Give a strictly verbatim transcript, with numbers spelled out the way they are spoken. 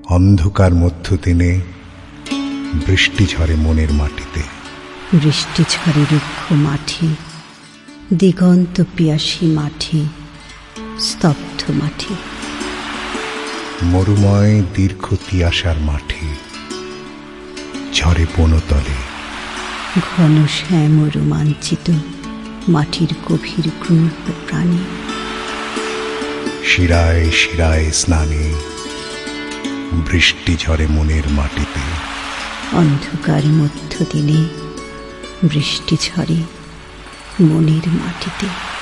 অন্ধকার মধ্য দিনে বৃষ্টি ঝরে মনের মাটিতে। বৃষ্টি ঝরে রুক্ষ মাটি, দিগন্ত পিয়াসী মাটি, স্তব্ধ মাটি। মরুময় দীর্ঘ তিয়াসার মাটি ঝরে বনতলে। ঘন শ্যাম রোমাঞ্চিত মাটির গভীর গূঢ় প্রাণী। শিরায় শিরায় স্নানে বৃষ্টি ঝরে মনের মাটিতে। অন্ধকার মধ্য দিনে বৃষ্টি ঝরে মনের মাটিতে।